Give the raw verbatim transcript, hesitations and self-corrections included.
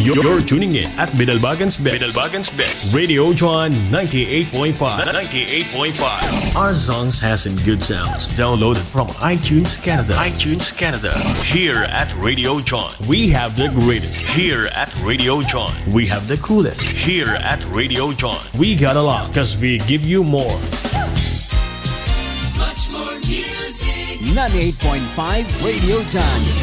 You're tuning in at Bidalbagan's Best. Bidalbagan's Best. Radio John ninety-eight point five. ninety-eight point five. Our songs has some good sounds. Downloaded from iTunes Canada. iTunes Canada. Here at Radio John, we have the greatest. Here at Radio John, we have the coolest. Here at Radio John, we got a lot because we give you more. Much more music. ninety-eight point five Radio John.